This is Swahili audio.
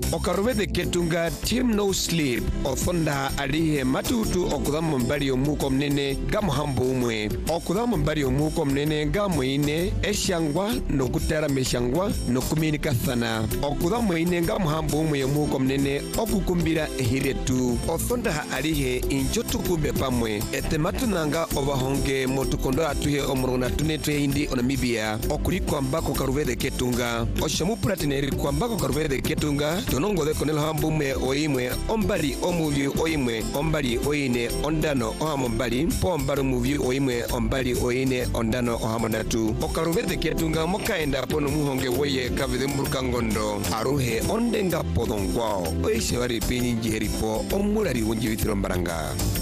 Okarubede ketunga Team No Sleep othonda alihe matutu okudhamu mbali omuko mnene gamuhambo umwe. Okudhamu mbali omuko mnene gamuine eshangwa nokutera meshangwa nokuminikathana. Okudhamu ine gamuhambo umwe omuko mnene okukumbira ehiretu. Othonda alihe injotukube pamwe. Etematunanga obahonge motukondo atuhe omuruna tunetwe hindi onamibia. Okuri kwambako karubede ketunga. Oshamupratineri kwambako karubede ketunga. Tonongode konel hambume oimwe ombali omuvi oimwe ombali oine ondano ohamombali pombalo muvi oimwe ombali oine ondano ohamonatu. Okarubede ketunga mokaenda pono muhonge weye kavide mburukangondo aruhe ondenga podongwao oishe wari pinyi jiheripo omulari wunjivitiro mbaranga.